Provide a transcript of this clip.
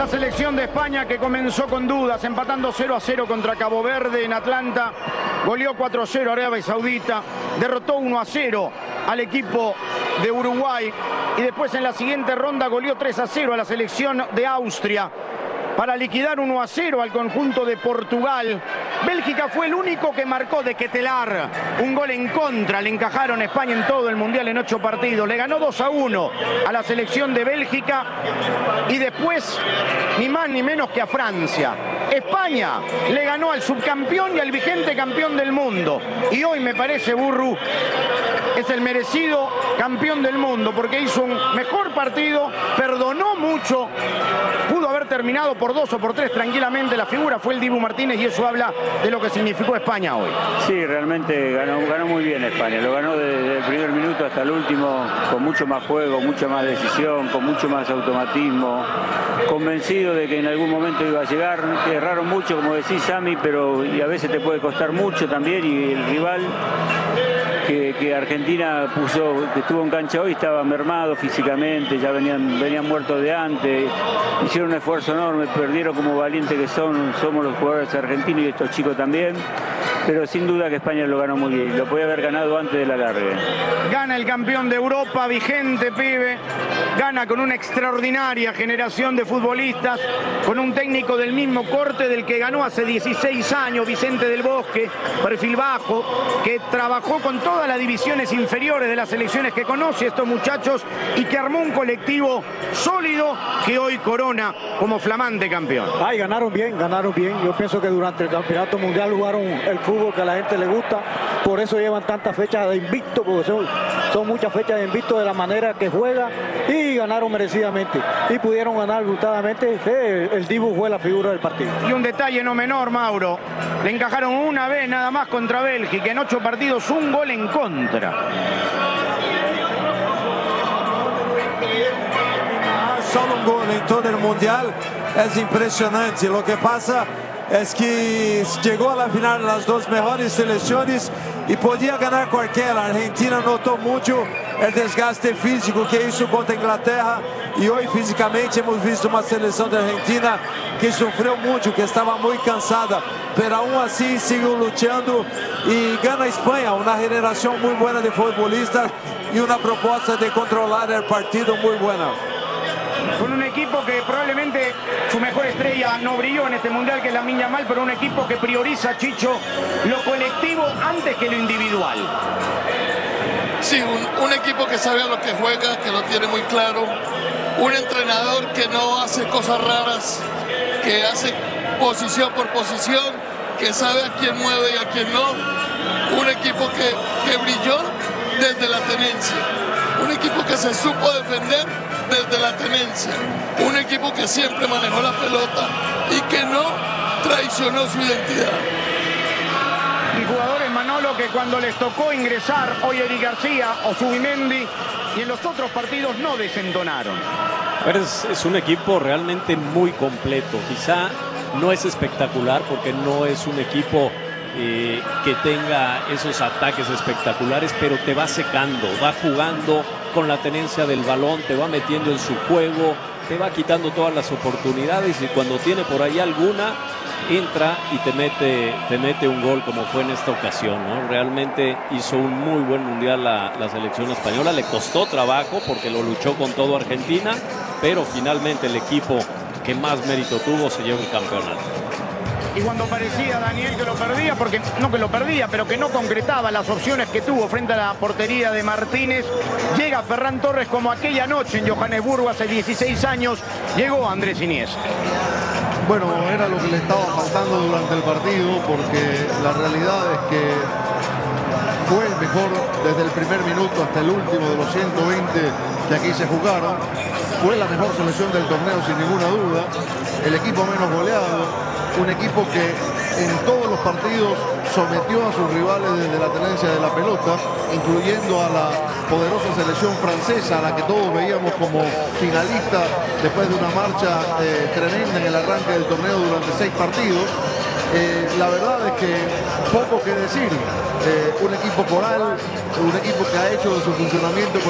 La selección de España, que comenzó con dudas, empatando 0-0 contra Cabo Verde en Atlanta, goleó 4-0 a Arabia Saudita, derrotó 1-0 al equipo de Uruguay y después en la siguiente ronda goleó 3-0 a la selección de Austria para liquidar 1-0 al conjunto de Portugal. Bélgica fue el único que marcó de Ketelar, un gol en contra, le encajaron a España en todo el Mundial en 8 partidos, le ganó 2-1 a la selección de Bélgica y después ni más ni menos que a Francia. España le ganó al subcampeón y al vigente campeón del mundo y hoy me parece, Burru, es el merecido campeón del mundo porque hizo un mejor partido, perdonó mucho, pudo haber terminado por 2 o por 3 tranquilamente. La figura fue el Dibu Martínez y eso habla de lo que significó España hoy. Sí, realmente ganó muy bien España, lo ganó desde el primer minuto hasta el último, con mucho más juego, mucha más decisión, con mucho más automatismo, convencido de que en algún momento iba a llegar. Erraron mucho, como decís, Sami, pero y a veces te puede costar mucho también, y el rival que Argentina que estuvo en cancha hoy estaba mermado físicamente, ya venían muertos de antes, hicieron un esfuerzo enorme, perdieron como valientes que somos los jugadores argentinos y estos chicos también, pero sin duda que España lo ganó muy bien, lo podía haber ganado antes del alargue. Gana el campeón de Europa, vigente pibe, gana con una extraordinaria generación de futbolistas, con un técnico del mismo corte del que ganó hace 16 años, Vicente del Bosque, perfil bajo, que trabajó con todas las divisiones inferiores de las selecciones que conoce estos muchachos y que armó un colectivo sólido que hoy corona como flamante campeón. Ay, ganaron bien. Yo pienso que durante el campeonato mundial jugaron el fútbol que a la gente le gusta, por eso llevan tantas fechas de invicto, porque son muchas fechas de invicto de la manera que juega, y ganaron merecidamente y pudieron ganar brutadamente. El Dibu fue la figura del partido. Y un detalle no menor, Mauro, le encajaron una vez nada más contra Bélgica, en 8 partidos un gol en contra. Solo un gol en todo el mundial es impresionante. Lo que pasa es que llegó a la final las dos mejores selecciones y podía ganar cualquiera. Argentina notó mucho el desgaste físico que hizo contra Inglaterra y hoy físicamente hemos visto una selección de Argentina que sufrió mucho, que estaba muy cansada, pero aún así siguió luchando y gana España, una generación muy buena de futbolistas y una propuesta de controlar el partido muy buena. Con un equipo que probablemente su mejor estrella no brilló en este mundial, que es Lamine Yamal, pero un equipo que prioriza, Chicho, lo colectivo antes que lo individual. Sí, un equipo que sabe a lo que juega, que lo tiene muy claro, un entrenador que no hace cosas raras, que hace posición por posición, que sabe a quién mueve y a quién no, un equipo que brilló desde la tenencia, un equipo que se supo defender desde la tenencia, un equipo que siempre manejó la pelota y que no traicionó su identidad. Y jugadores, Manolo, que cuando les tocó ingresar, hoy Eric García o Zubimendi, y en los otros partidos no desentonaron. Es un equipo realmente muy completo, quizá no es espectacular porque no es un equipo que tenga esos ataques espectaculares, pero te va secando, va jugando con la tenencia del balón, te va metiendo en su juego, te va quitando todas las oportunidades y cuando tiene por ahí alguna, entra y te mete un gol como fue en esta ocasión, ¿no? Realmente hizo un muy buen mundial la selección española, le costó trabajo porque lo luchó con todo Argentina, pero finalmente el equipo que más mérito tuvo se llevó el campeonato. Y cuando parecía, Daniel, que lo perdía, porque no que lo perdía, pero que no concretaba las opciones que tuvo frente a la portería de Martínez, llega Ferran Torres como aquella noche en Johannesburgo hace 16 años, llegó Andrés Iniesta. Bueno, era lo que le estaba faltando durante el partido, porque la realidad es que fue el mejor desde el primer minuto hasta el último de los 120 que aquí se jugaron. Fue la mejor selección del torneo sin ninguna duda, el equipo menos goleado, un equipo que en todos los partidos sometió a sus rivales desde la tenencia de la pelota, incluyendo a la poderosa selección francesa, a la que todos veíamos como finalista después de una marcha tremenda en el arranque del torneo durante 6 partidos. La verdad es que poco que decir, un equipo coral, un equipo que ha hecho de su funcionamiento